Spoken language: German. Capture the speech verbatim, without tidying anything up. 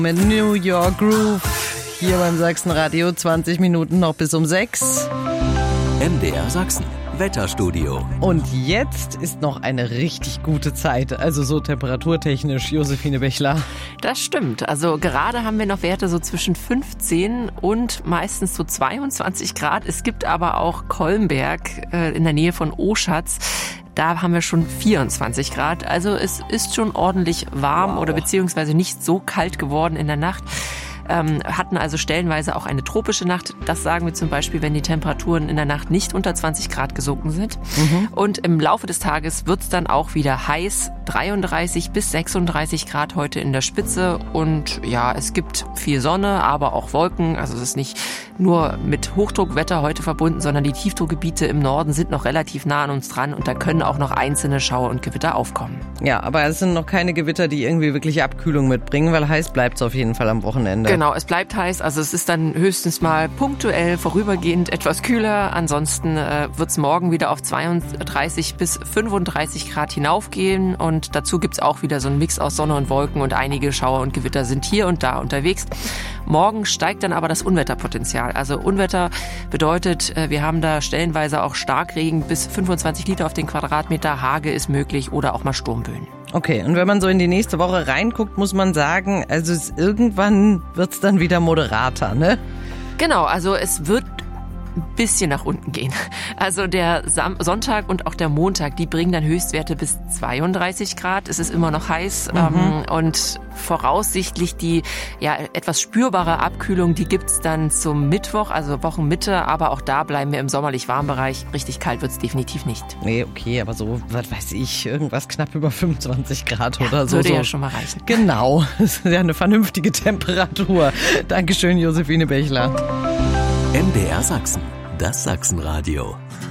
Mit New York Groove hier beim Sachsenradio, zwanzig Minuten noch bis um sechs. M D R Sachsen, Wetterstudio. Und jetzt ist noch eine richtig gute Zeit, also so temperaturtechnisch, Josephine Bechler. Das stimmt, also gerade haben wir noch Werte so zwischen fünfzehn und meistens so zweiundzwanzig Grad. Es gibt aber auch Kolmberg äh, in der Nähe von Oschatz. Da haben wir schon vierundzwanzig Grad. Also es ist schon ordentlich warm wow. oder beziehungsweise nicht so kalt geworden in der Nacht. Ähm, hatten also stellenweise auch eine tropische Nacht. Das sagen wir zum Beispiel, wenn die Temperaturen in der Nacht nicht unter zwanzig Grad gesunken sind. Mhm. Und im Laufe des Tages wird's dann auch wieder heiß. dreiunddreißig bis sechsunddreißig Grad heute in der Spitze. Und ja, es gibt viel Sonne, aber auch Wolken. Also es ist nicht nur mit Hochdruckwetter heute verbunden, sondern die Tiefdruckgebiete im Norden sind noch relativ nah an uns dran. Und da können auch noch einzelne Schauer und Gewitter aufkommen. Ja, aber es sind noch keine Gewitter, die irgendwie wirklich Abkühlung mitbringen, weil heiß bleibt's auf jeden Fall am Wochenende. Genau, es bleibt heiß, also es ist dann höchstens mal punktuell vorübergehend etwas kühler. Ansonsten äh, wird es morgen wieder auf zweiunddreißig bis fünfunddreißig Grad hinaufgehen und dazu gibt es auch wieder so einen Mix aus Sonne und Wolken und einige Schauer und Gewitter sind hier und da unterwegs. Morgen steigt dann aber das Unwetterpotenzial. Also Unwetter bedeutet, äh, wir haben da stellenweise auch Starkregen bis fünfundzwanzig Liter auf den Quadratmeter, Hagel ist möglich oder auch mal Sturmböen. Okay, und wenn man so in die nächste Woche reinguckt, muss man sagen, also es, irgendwann wird's dann wieder moderater, ne? Genau, also es wird ein bisschen nach unten gehen. Also der Sam- Sonntag und auch der Montag, die bringen dann Höchstwerte bis zweiunddreißig Grad. Es ist immer noch heiß mhm. ähm, und voraussichtlich die ja etwas spürbare Abkühlung, die gibt's dann zum Mittwoch, also Wochenmitte, aber auch da bleiben wir im sommerlich warmen Bereich. Richtig kalt wird's definitiv nicht. Nee, okay, aber so, was weiß ich, irgendwas knapp über fünfundzwanzig Grad ja, oder so. Würde so. ja schon mal reichen. Genau, das ist ja eine vernünftige Temperatur. Dankeschön, Josephine Bechler. M D R Sachsen, das Sachsenradio.